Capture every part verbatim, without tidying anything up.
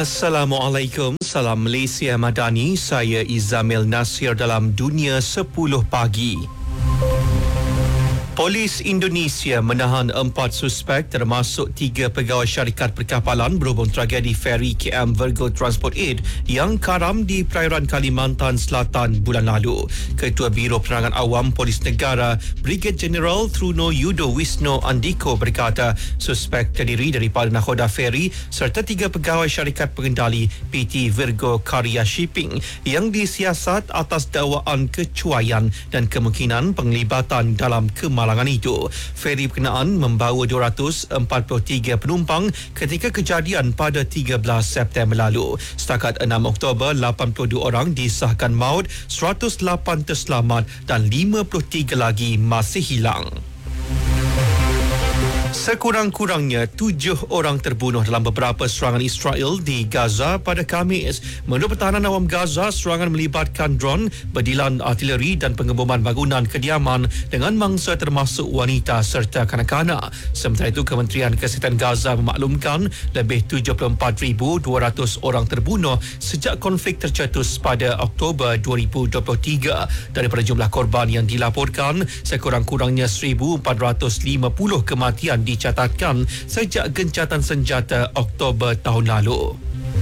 Assalamualaikum, salam Malaysia Madani, saya Izamil Nasir dalam Dunia sepuluh Pagi. Polis Indonesia menahan empat suspek termasuk tiga pegawai syarikat perkapalan berhubung tragedi feri K M Virgo Transport Aid yang karam di perairan Kalimantan Selatan bulan lalu. Ketua Biro Penerangan Awam Polis Negara Brigadier Jeneral Truno Yudo Wisno Andiko berkata suspek terdiri daripada nakhoda feri serta tiga pegawai syarikat pengendali P T Virgo Karya Shipping yang disiasat atas dakwaan kecuaian dan kemungkinan penglibatan dalam kemalangan itu. Feri berkenaan membawa dua ratus empat puluh tiga penumpang ketika kejadian pada tiga belas September lalu. Setakat enam Oktober, lapan puluh dua orang disahkan maut, seratus lapan terselamat dan lima puluh tiga lagi masih hilang. Sekurang-kurangnya tujuh orang terbunuh dalam beberapa serangan Israel di Gaza pada Khamis. Menurut Pertahanan Awam Gaza, serangan melibatkan dron, berdilan artileri dan pengeboman bangunan kediaman dengan mangsa termasuk wanita serta kanak-kanak. Sementara itu, Kementerian Kesihatan Gaza memaklumkan lebih tujuh puluh empat ribu dua ratus orang terbunuh sejak konflik tercetus pada Oktober dua ribu dua puluh tiga. Daripada jumlah korban yang dilaporkan, sekurang-kurangnya seribu empat ratus lima puluh kematian dicatatkan sejak gencatan senjata Oktober tahun lalu.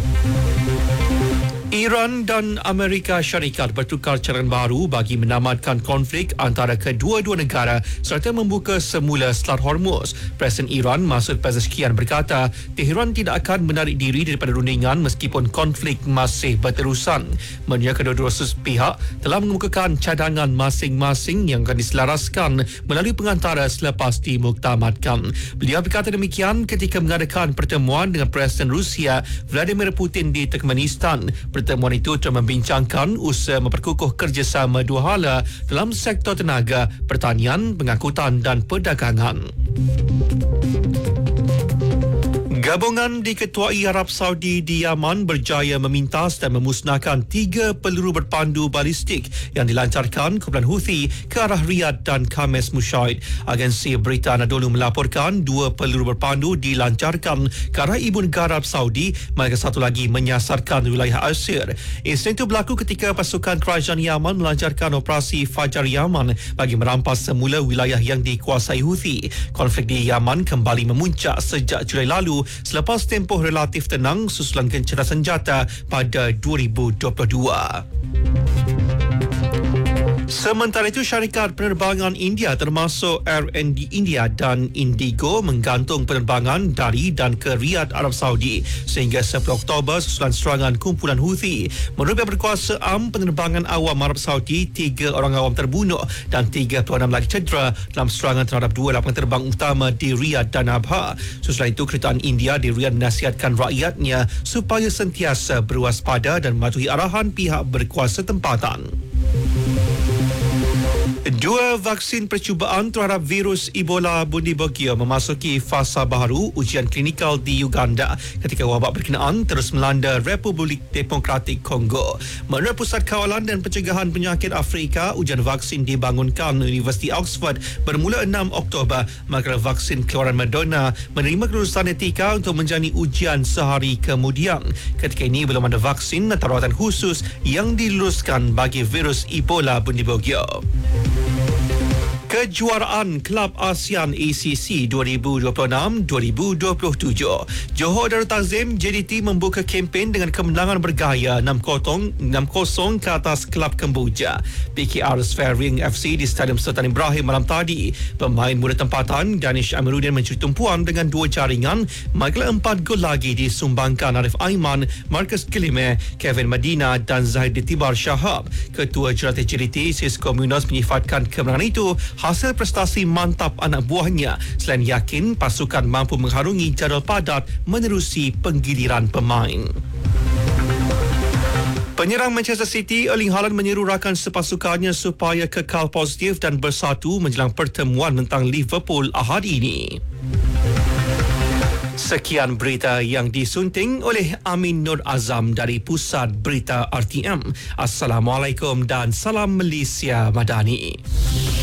Iran dan Amerika Syarikat bertukar cadangan baru bagi menamatkan konflik antara kedua-dua negara serta membuka semula Selat Hormuz. Presiden Iran Masoud Pezeshkian berkata Tehran tidak akan menarik diri daripada rundingan meskipun konflik masih berterusan. Menurutnya, kedua-dua pihak telah mengemukakan cadangan masing-masing yang akan diselaraskan melalui pengantara selepas dimuktamadkan. Beliau berkata demikian ketika mengadakan pertemuan dengan Presiden Rusia Vladimir Putin di Turkmenistan. Pertemuan itu telah membincangkan usaha memperkukuh kerjasama dua hala dalam sektor tenaga, pertanian, pengangkutan dan perdagangan. Gabungan diketuai Arab Saudi di Yaman berjaya memintas dan memusnahkan tiga peluru berpandu balistik yang dilancarkan kumpulan Houthi ke arah Riyadh dan Khamis Mushaid. Agensi Berita Anadolu melaporkan dua peluru berpandu dilancarkan ke arah ibu negara Arab Saudi, manakala satu lagi menyasarkan wilayah Asir. Insiden itu berlaku ketika pasukan kerajaan Yaman melancarkan operasi Fajar Yaman bagi merampas semula wilayah yang dikuasai Houthi. Konflik di Yaman kembali memuncak sejak Julai lalu selepas tempoh relatif tenang susulan gencatan senjata pada dua ribu dua puluh dua. Sementara itu, syarikat penerbangan India termasuk Air India India dan Indigo menggantung penerbangan dari dan ke Riyadh, Arab Saudi sehingga sepuluh Oktober susulan serangan kumpulan Houthi. Menurut pihak berkuasa am penerbangan awam Arab Saudi, tiga orang awam terbunuh dan tiga puluh enam lagi cedera dalam serangan terhadap dua lapangan terbang utama di Riyadh dan Abha. Susulan itu, kedutaan India di Riyadh menasihatkan rakyatnya supaya sentiasa berwaspada dan mematuhi arahan pihak berkuasa tempatan. Dua vaksin percubaan terhadap virus Ebola Bundi Bogio memasuki fasa baru ujian klinikal di Uganda ketika wabak berkenaan terus melanda Republik Demokratik Kongo. Menurut Pusat Kawalan dan Pencegahan Penyakit Afrika, ujian vaksin dibangunkan Universiti Oxford bermula enam Oktober, manakala vaksin keluaran Moderna menerima kelulusan etika untuk menjalani ujian sehari kemudian. Ketika ini belum ada vaksin atau rawatan khusus yang diluluskan bagi virus Ebola Bundi Bogio. Kejuaraan Kelab ASEAN A C C dua ribu dua puluh enam dua ribu dua puluh tujuh. Johor Darul Takzim J D T membuka kempen dengan kemenangan bergaya enam kosong ke atas Kelab Kemboja. P K R Sphering F C di Stadium Sultan Ibrahim malam tadi. Pemain muda tempatan Danish Amiruddin mencuri tumpuan dengan dua jaringan, manakala empat gol lagi disumbangkan Arif Aiman, Marcus Kilime, Kevin Medina dan Zahid Tibar Shahab. Ketua Jurulatih J D T Cisco Munoz menyifatkan kemenangan itu hasil prestasi mantap anak buahnya selain yakin pasukan mampu mengharungi jadual padat menerusi penggiliran pemain. Penyerang Manchester City Erling Haaland menyeru rakan sepasukannya supaya kekal positif dan bersatu menjelang pertemuan tentang Liverpool Ahad ini. Sekian berita yang disunting oleh Amin Nur Azam dari Pusat Berita R T M. Assalamualaikum dan salam Malaysia Madani.